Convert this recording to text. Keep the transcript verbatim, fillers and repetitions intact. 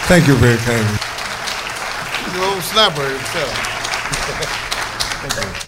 Thank you very kindly. He's an old snapper himself. Thank you.